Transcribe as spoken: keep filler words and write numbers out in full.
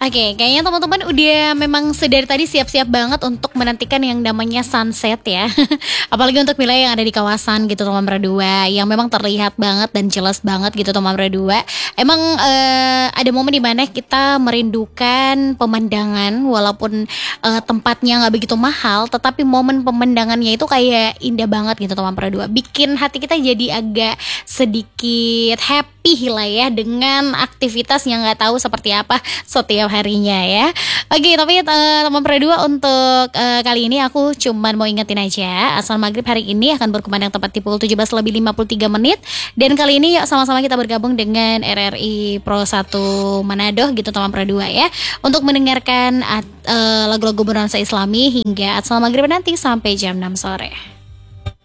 Oke, kayaknya teman-teman udah memang sedari tadi siap-siap banget untuk menantikan yang namanya sunset ya. Apalagi untuk wilayah yang ada di kawasan gitu teman berdua, yang memang terlihat banget dan jelas banget gitu teman berdua. Emang eh, ada momen dimana kita merindukan pemandangan walaupun eh, tempatnya nggak begitu mahal, tetapi momen pemandangannya itu kayak indah banget gitu teman berdua. Bikin hati kita jadi agak sedikit happy lah ya dengan aktivitas yang nggak tahu seperti apa setiap harinya ya. Oke, tapi uh, teman berdua untuk uh, kali ini aku cuman mau ingetin aja asal maghrib hari ini akan berkumandang tepat di pukul tujuh belas lebih lima puluh tiga menit. Dan kali ini yuk sama-sama kita bergabung dengan R R I Pro satu Manado gitu teman berdua ya, untuk mendengarkan uh, lagu-lagu bernuansa Islami hingga asal maghrib nanti sampai jam enam sore.